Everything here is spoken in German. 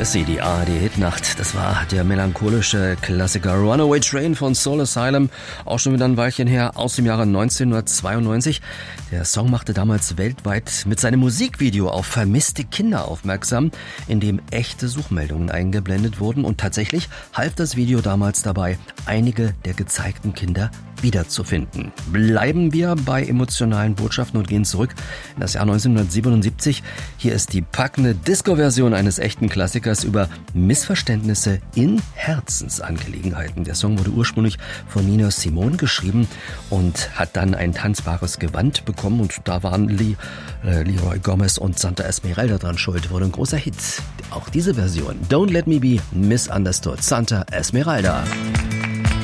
Hier ist sie, die ARD-Hitnacht. Das war der melancholische Klassiker Runaway Train von Soul Asylum. Auch schon wieder ein Weilchen her, aus dem Jahre 1992. Der Song machte damals weltweit mit seinem Musikvideo auf vermisste Kinder aufmerksam, in dem echte Suchmeldungen eingeblendet wurden. Und tatsächlich half das Video damals dabei, einige der gezeigten Kinder wiederzufinden. Bleiben wir bei emotionalen Botschaften und gehen zurück in das Jahr 1977. Hier ist die packende Disco-Version eines echten Klassikers über Missverständnisse in Herzensangelegenheiten. Der Song wurde ursprünglich von Nina Simone geschrieben und hat dann ein tanzbares Gewand bekommen, und da waren Leroy Gomez und Santa Esmeralda dran schuld. Wurde ein großer Hit. Auch diese Version, Don't Let Me Be Misunderstood, Santa Esmeralda.